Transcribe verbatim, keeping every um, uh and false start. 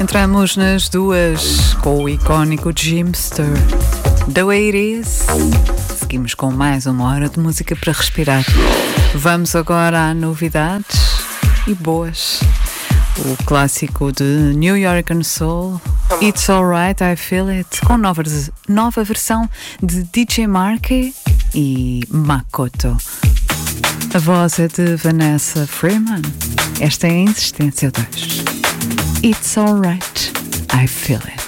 Encontramos nas duas com o icónico Jimster, The Way It Is. Seguimos com mais uma hora de música para respirar. Vamos agora a novidades e boas. O clássico de New York Soul, It's Alright, I Feel It, com nova, nova versão de D J Marky e Makoto. A voz é de Vanessa Freeman. Esta é a Insistência dois. It's Alright, I Feel It.